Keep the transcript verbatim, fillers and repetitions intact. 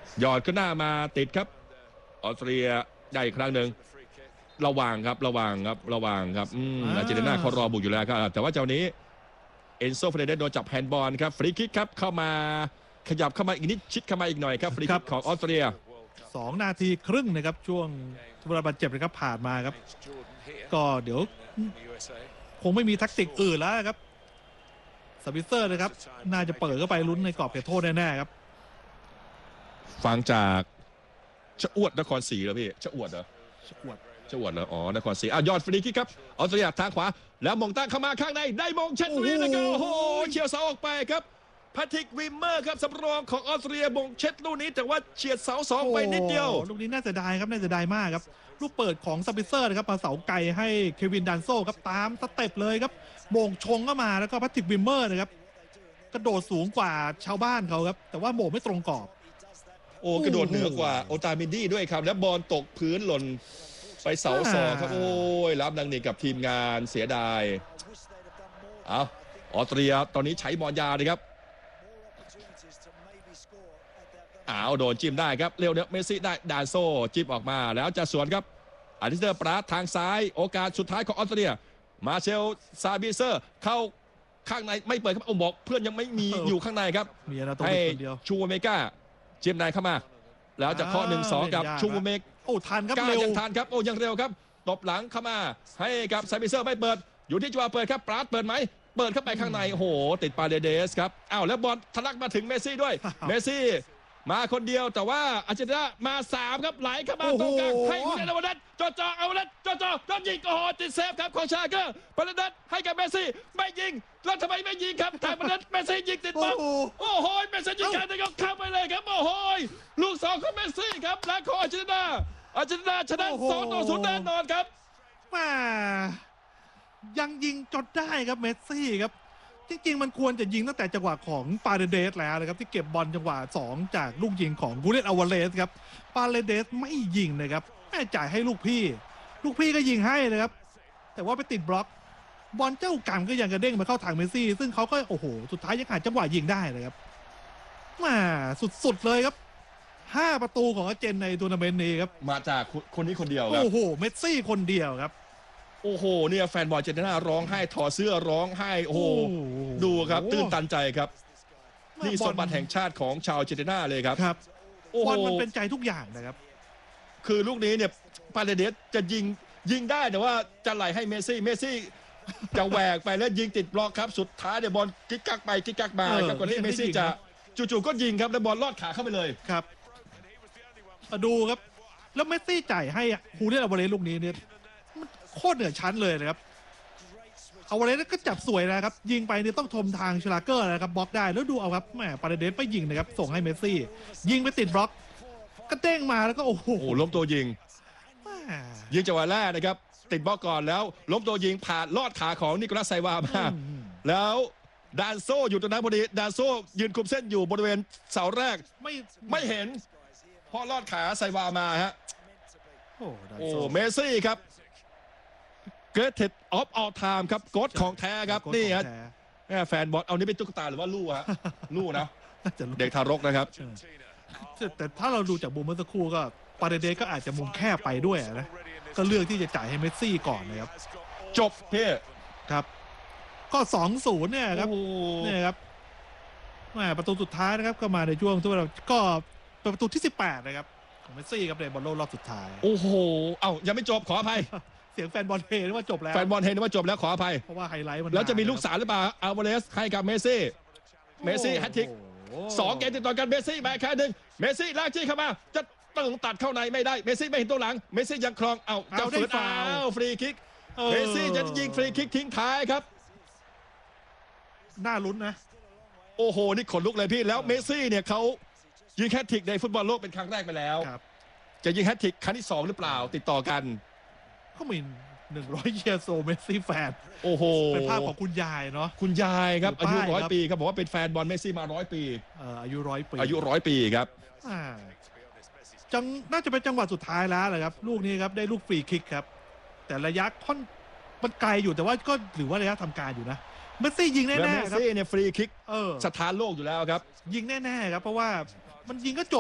หยอดขึ้นหน้ามาติดครับออสเตรียได้อีกครั้งหนึ่งระวังครับระวังครับระวังครับอืมอาร์เจนตินาเขารอบุกอยู่แล้วครับแต่ว่าเจ้านี้เอนโซเฟรเดสโดนจับแฮนด์บอลครับฟรีคิกครับเข้ามาขยับเข้ามาอีกนิดชิดเข้ามาอีกหน่อยครับฟรีคิกของออสเตรียสองนาทีครึ่งนะครับช่วงเวลาบาดเจ็บนะครับผ่านมาครับก็เดี๋ยวคงไม่มีแท็กติกอื่นแล้วครับสวิตเซอร์นะครับน่าจะเปิดเข้าไปลุ้นในกรอบเขตโทษแน่ๆครับฟังจากชะอวดนครศรีเหรอพี่ชะอวดเหรอชะอวดชะอวดเหรออ๋อนครศรีอ่ะยอดฟรีคิกครับออสเตรียทางขวาแล้วมงตั้งเข้ามาข้างในได้มงเช็ดลุยนะครับโอ้โหเฉียวเสาออกไปครับแพทริกวิมเมอร์ครับสำรองของออสเตรียมงเช็ดลูกนี้แต่ว่าเฉียดเสาสองไปนิดเดียวลูกนี้น่าจะได้ครับน่าจะได้มากครับลูกเปิดของสปิเซอร์นะครับมาเสาไกลให้เควินดันโซครับตามสเต็ปเลยครับมงชงเข้ามาแล้วก็แพทริกวิมเมอร์นะครับกระโดดสูงกว่าชาวบ้านเขาครับแต่ว่าโมงไม่ตรงกรอบโอ้กระโดดเหนือกว่าโอตามินดี้ด้วยครับแล้วบอลตกพื้นหล่นไปเสาสองครับโอ้ยรับดังนี้กับทีมงานเสียดายเอาออสเตรียตอนนี้ใช้บอลยาวเลยครับอ้าวโดนจิ้มได้ครับเร็วเนี่ยเมสซี่ได้ดานโซจิ้มออกมาแล้วจะสวนครับอาริสเตอร์ปราทางซ้ายโอกาสสุดท้ายของออสเตรียมาเชลซาบิเซอร์เข้าข้างในไม่เปิดครับโอ้บอกเพื่อนยังไม่มีอยู่ข้างในครับให้ชูเมกาจิ้มในเข้ามาแล้วจะเคาะหนึ่งสองกับชูเมกโอ้ทันครับเร็วยังทันครับโอ้ยังเร็วครับตบหลังเข้ามาให้กับซาบิเซอร์ไม่เปิดอยู่ที่จังหวะเปิดครับปราดเปิดไหมเปิดเข้าไปข้างในโอ้โหติดปาเดเดสครับอ้าวแล้วบอลทะลักมาถึงเมสซี่ด้วยเมสซี่มาคนเดียวแต่ว่าอาร์เจนตินามาสามครับไหลเข้ามาตรงกลางให้ยูเนเดวันนัทจ่อจ่อเอาวันนัทจ่อจ่อจ่อยิงโอ้โหติดเซฟครับของชาเกอร์ปาเดเดสให้กับเมสซี่ไม่ยิงแล้วทำไมไม่ยิงครับทางปาเดเดสเมสซี่ยิงติดบอลโอ้โหเมสซี่ยิงกันก็เข้าไปเลยครับโอ้โหลูกสองของเมสซี่ครับและของอาร์เจนตินาอาร์เจนตินาชนะสองต่อศูนย์แน่นอนครับมายังยิงจนได้ครับเมสซี่ครับจริงๆมันควรจะยิงตั้งแต่จังหวะของปาเรเดสแล้วนะครับที่เก็บบอลจังหวะสองจากลูกยิงของกูเรตอวาเลสครับปาเรเดสไม่ยิงนะครับแม่จ่ายให้ลูกพี่ลูกพี่ก็ยิงให้นะครับแต่ว่าไปติดบล็อกบอลเจ้ากรรมก็ยังกระเด้งมาเข้าทางเมสซี่ซึ่งเขาก็โอ้โหสุดท้ายยังหาจังหวะยิงได้เลยครับมาสุดๆเลยครับห้าประตูของอาร์เจนในทัวร์นาเมนต์นี้ครับมาจากคนนี้คนเดียวครับโอ้โหเมสซี่คนเดียวครับโอ้โหเนี่ยแฟนบอลอาร์เจนตินาร้องไห้ถอดเสื้อร้องไห้โอ้โหดูครับตื้นตันใจครับนี่สมบัติแห่งชาติของชาวอาร์เจนตินาเลยครับครับบอลมันเป็นใจทุกอย่างนะครับคือลูกนี้เนี่ยปาเรเดสจะยิงยิงได้แต่ว่าจะไหลให้เมสซี่เมสซี่จะแหวกไปแล้วยิงติดบล็อกครับสุดท้ายเนี่ยบอลกิ๊กกักไปกิ๊กกักมาครับก่อนที่เมสซี่จะจู่ๆก็ยิงครับแล้วบอลลอดขาเข้าไปเลยครับดูครับแล้วเมสซี่จ่ายให้ฮูเรียนอวาเลสลูกนี้เนี่ยโคตรเหนือชั้นเลยนะครับอวาเลสก็จับสวยนะครับยิงไปเนี่ยต้องชมทางชลาเกอร์นะครับบล็อกได้แล้วดูเอาครับแหมปาเรเดสไม่ยิงนะครับส่งให้เมสซี่ยิงไปติดบล็อกก็เด้งมาแล้วก็โอ้โหล้มตัวยิงยิงจังหวะแรกนะครับติดบล็อกก่อนแล้วล้มตัวยิงผ่านลอดขาของนิโคลัสไซวามาแล้วดานโซอยู่ตรงนั้นพอดีดานโซยืนคุมเส้นอยู่บริเวณเสาแรกไม่ไม่เห็นพอลอดขาไซวามาฮะโอ้เมสซี่ครับเกรทเทดออฟออลไทม์ครับโค้ชของแท้ครับนี่ฮะแฟนบอลเอานี้เป็นตุ๊กตาหรือว่าลู่ฮะลู่นะเด็กทารกนะครับแต่ถ้าเราดูจากมุมเมื่อสักครู่ก็ปาเรเดสก็อาจจะมุมแคบไปด้วยนะก็เลือกที่จะจ่ายให้เมสซี่ก่อนนะครับจบเพ่ครับก็ สองศูนย์ เนี่ยครับนี่ครับแหมประตูสุดท้ายนะครับก็มาในช่วงที่เราก็เป็นประตูที่สิบแปดนะครับของเมสซี่ครับในบอลโลกรอบสุดท้ายโอ้โหเอ้ายังไม่จบขออภัยเสียงแฟนบอลเฮนึกว่าจบแล้วแฟนบอลเฮนึกว่าจบแล้วขออภัยเพราะว่าไฮไลท์มันแล้วจะมีลูกสาวหรือเปล่าอัลวาเรสให้กับเมสซี่เมสซี่แฮตทริกสองเกมติดต่อกันเมสซี่มาแค่หนึ่งเมสซี่ลากจี้เข้ามาจะตึงตัดเข้าในไม่ได้เมสซี่ไม่เห็นตัวหลังเมสซี่ยังครองเอาจะฝืนเอาฟรีคิกเมสซี่จะยิงฟรีคิกทิ้งท้ายครับน่าลุ้นนะโอ้โหนี่ขนลุกเลยพี่แล้วเมสซี่เนี่ยเขายิงแฮตทริกในฟุตบอลโลกเป็นครั้งแรกไปแล้วจะยิงแฮตทริกครั้งที่สองหรือเปล่าติดต่อกันเขามีหนึ่งร้อยเยียร์โซเมสซี่แฟนโอ้โหเป็นภาพของคุณยายเนาะคุณยายครับอายุร้อยปีครับบอกว่าเป็นแฟนบอลเมสซี่มาร้อยปีอายุร้อยปีอายุร้อยปีครับจังน่าจะเป็นจังหวะสุดท้ายแล้วเลยครับลูกนี้ครับได้ลูกฟรีคิกครับแต่ระยะค่อนมันไกลอยู่แต่ว่าก็หรือว่าระยะทำการอยู่นะเมสซี่ยิงแน่ๆครับเมสซี่เนี่ยฟรีคิกสถานโลกอยู่แล้วครับยิงแน่ๆครับเพราะว่ามันยิงก็จบ